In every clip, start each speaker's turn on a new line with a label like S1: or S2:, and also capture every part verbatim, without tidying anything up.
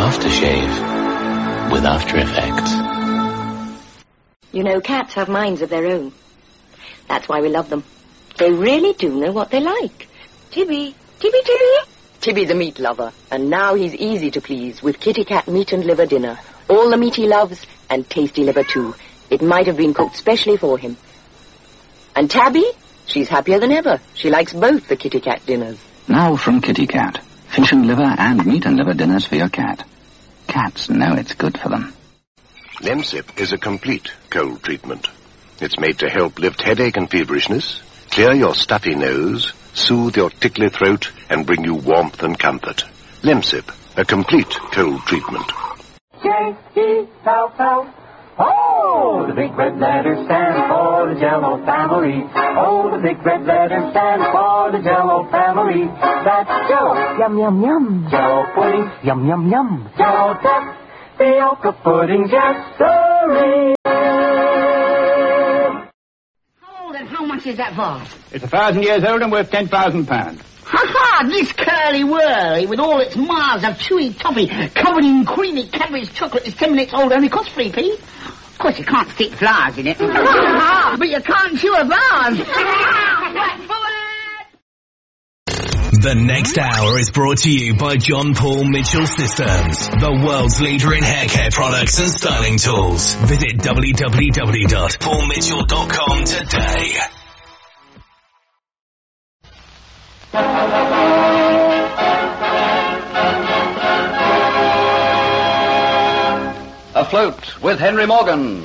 S1: aftershave with After Effects.
S2: You know, cats have minds of their own. That's why we love them. They really do know what they like. Tibby, Tibby, Tibby. Tibby the meat lover, and now he's easy to please with Kitty Cat meat and liver dinner. All the meat he loves, and tasty liver too. It might have been cooked specially for him. And Tabby, she's happier than ever. She likes both the Kitty Cat dinners.
S3: Now from Kitty Cat. Fish and liver and meat and liver dinners for your cat. Cats know it's good for them.
S4: Lemsip is a complete cold treatment. It's made to help lift headache and feverishness, clear your stuffy nose, soothe your tickly throat, and bring you warmth and comfort. Lemsip, a complete cold treatment.
S5: J E L L. Oh, the big red letters stand for the Jell-O family. Oh, the big red letters stand for the Jell-O family. That's Jell-O, yum, yum, yum. Jell-O pudding, yum, yum, yum. Jell-O tapioca pudding, yes, sirree.
S6: How old and how much is that vase?
S7: It's a thousand years old and worth ten thousand pounds.
S6: Ha-ha! This curly-whirly, with all its miles of chewy toffee covered in creamy Cadbury's chocolate, is ten minutes old, only costs three p. Of course, you can't stick flowers in it. But you can't chew a vase.
S8: The next hour is brought to you by John Paul Mitchell Systems, the world's leader in hair care products and styling tools. Visit w w w dot paul mitchell dot com today.
S9: Afloat with Henry Morgan.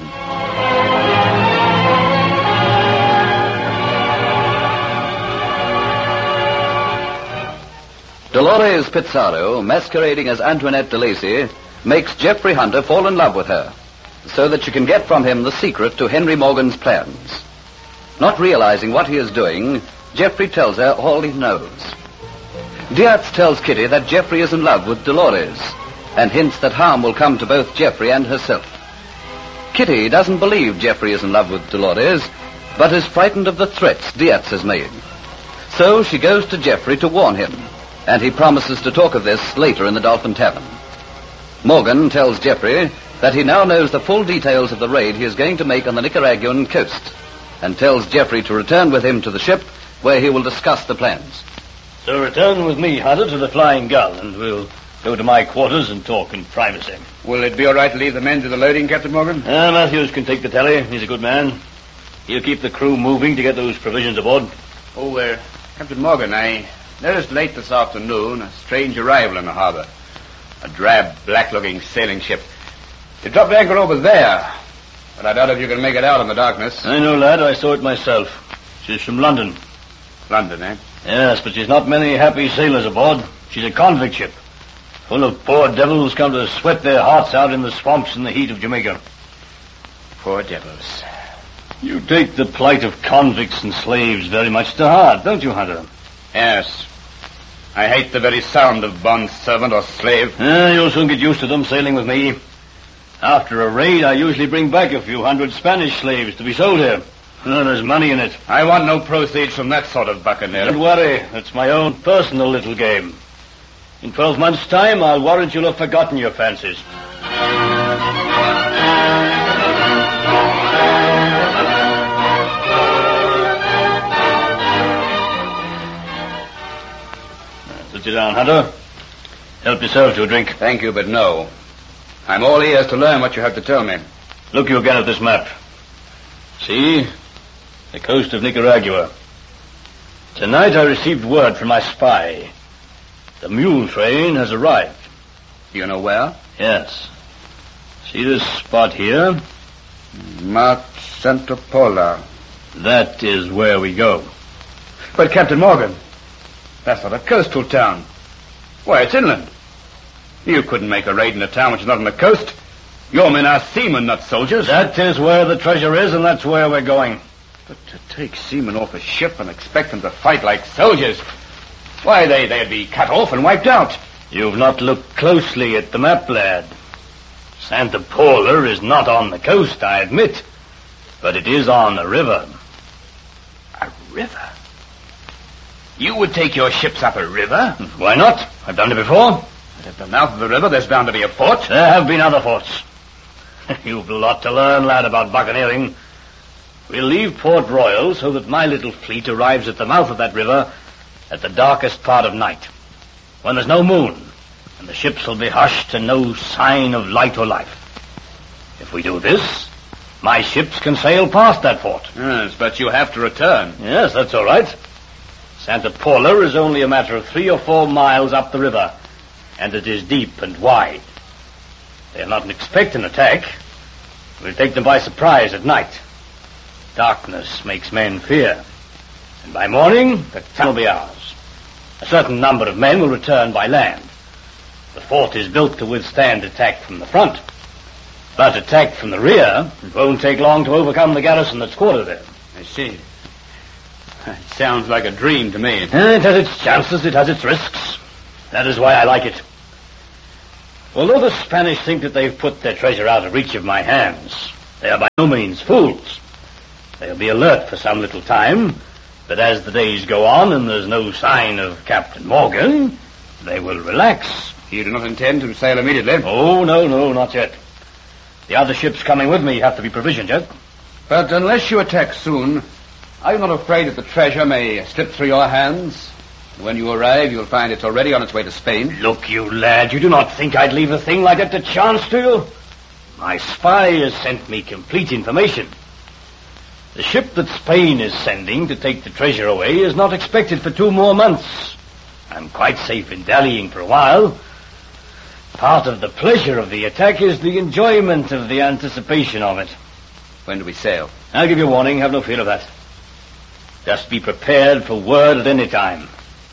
S9: Dolores Pizarro, masquerading as Antoinette de Lacy, makes Jeffrey Hunter fall in love with her, so that she can get from him the secret to Henry Morgan's plans. Not realizing what he is doing, Jeffrey tells her all he knows. Diaz tells Kitty that Jeffrey is in love with Dolores, and hints that harm will come to both Jeffrey and herself. Kitty doesn't believe Jeffrey is in love with Dolores, but is frightened of the threats Diaz has made. So she goes to Jeffrey to warn him, and he promises to talk of this later in the Dolphin Tavern. Morgan tells Jeffrey that he now knows the full details of the raid he is going to make on the Nicaraguan coast, and tells Jeffrey to return with him to the ship where he will discuss the plans.
S10: So return with me, Hunter, to the Flying Gull, and we'll go to my quarters and talk in privacy.
S7: Will it be all right to leave the men to the loading, Captain Morgan?
S10: Uh, Matthews can take the tally. He's a good man. He'll keep the crew moving to get those provisions aboard.
S7: Oh, uh, Captain Morgan, I noticed late this afternoon a strange arrival in the harbor. A drab, black-looking sailing ship. It dropped anchor over there, but I doubt if you can make it out in the darkness.
S10: I know, lad. I saw it myself. She's from London.
S7: London, eh?
S10: Yes, but she's not many happy sailors aboard. She's a convict ship, full of poor devils come to sweat their hearts out in the swamps in the heat of Jamaica.
S7: Poor devils.
S10: You take the plight of convicts and slaves very much to heart, don't you, Hunter?
S7: Yes. I hate the very sound of bond servant or slave.
S10: Uh, you'll soon get used to them sailing with me. After a raid, I usually bring back a few hundred Spanish slaves to be sold here. Uh, there's money in it.
S7: I want no proceeds from that sort of buccaneer.
S10: Don't worry. It's my own personal little game. In twelve months' time, I'll warrant you'll have forgotten your fancies. Sit down, Hunter. Help yourself to a drink.
S7: Thank you, but no. I'm all ears to learn what you have to tell me.
S10: Look you again at this map. See? The coast of Nicaragua. Tonight I received word from my spy. The mule train has arrived.
S7: Do you know where?
S10: Yes. See this spot here?
S7: Mount Santa Paula.
S10: That is where we go.
S7: But, Captain Morgan, that's not a coastal town. Why, it's inland. You couldn't make a raid in a town which is not on the coast. Your men are seamen, not soldiers.
S10: That is where the treasure is, and that's where we're going.
S7: But to take seamen off a ship and expect them to fight like soldiers, why, they, they'd be cut off and wiped out.
S10: You've not looked closely at the map, lad. Santa Paula is not on the coast, I admit, but it is on a river.
S7: A river? You would take your ships up a river?
S10: Why not? I've done it before.
S7: At the mouth of the river, there's bound to be a fort.
S10: There have been other forts. You've a lot to learn, lad, about buccaneering. We'll leave Port Royal so that my little fleet arrives at the mouth of that river at the darkest part of night, when there's no moon, and the ships will be hushed and no sign of light or life. If we do this, my ships can sail past that fort.
S7: Yes, but you have to return.
S10: Yes, that's all right. Santa Paula is only a matter of three or four miles up the river, and it is deep and wide. They'll not expect an attack. We'll take them by surprise at night. Darkness makes men fear. And by morning, the town will be ours. A certain number of men will return by land. The fort is built to withstand attack from the front. But attack from the rear, it won't take long to overcome the garrison that's quartered there.
S7: I see. It sounds like a dream to me.
S10: It has its chances, it has its risks. That is why I like it. Although the Spanish think that they've put their treasure out of reach of my hands, they are by no means fools. They'll be alert for some little time, but as the days go on and there's no sign of Captain Morgan, they will relax.
S7: You do not intend to sail immediately?
S10: Oh, no, no, not yet. The other ships coming with me have to be provisioned yet.
S7: But unless you attack soon, are you not afraid that the treasure may slip through your hands? When you arrive, you'll find it's already on its way to Spain.
S10: Look, you lad, you do not think I'd leave a thing like that to chance, do you? My spy has sent me complete information. The ship that Spain is sending to take the treasure away is not expected for two more months. I'm quite safe in dallying for a while. Part of the pleasure of the attack is the enjoyment of the anticipation of it.
S7: When do we sail?
S10: I'll give you warning, have no fear of that. Just be prepared for word at any time.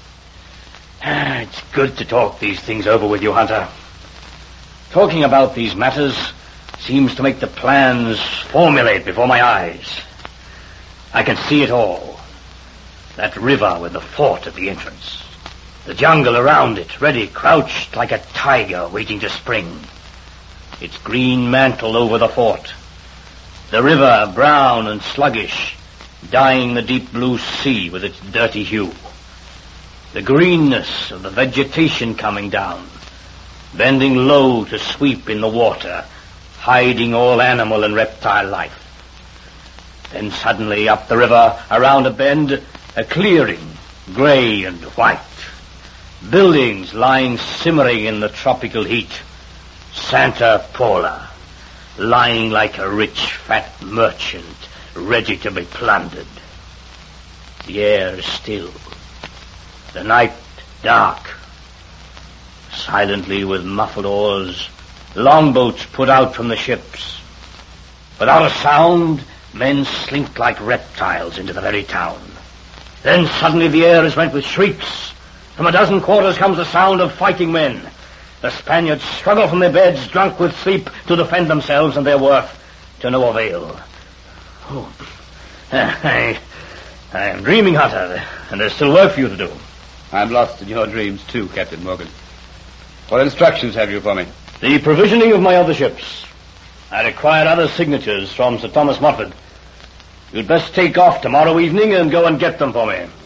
S10: It's good to talk these things over with you, Hunter. Talking about these matters seems to make the plans formulate before my eyes. I can see it all. That river with the fort at the entrance. The jungle around it, ready, crouched like a tiger waiting to spring. Its green mantle over the fort. The river, brown and sluggish, dyeing the deep blue sea with its dirty hue. The greenness of the vegetation coming down, bending low to sweep in the water, hiding all animal and reptile life. Then suddenly up the river, around a bend, a clearing, grey and white. Buildings lying simmering in the tropical heat. Santa Paula, lying like a rich, fat merchant, ready to be plundered. The air is still. The night dark. Silently with muffled oars, longboats put out from the ships. Without a sound, men slink like reptiles into the very town. Then suddenly the air is rent with shrieks. From a dozen quarters comes the sound of fighting men. The Spaniards struggle from their beds, drunk with sleep, to defend themselves and their worth, to no avail. Oh, I, I am dreaming, Hunter, and there's still work for you to do.
S7: I'm lost in your dreams, too, Captain Morgan. What instructions have you for me?
S10: The provisioning of my other ships. I require other signatures from Sir Thomas Mottford. You'd best take off tomorrow evening and go and get them for me.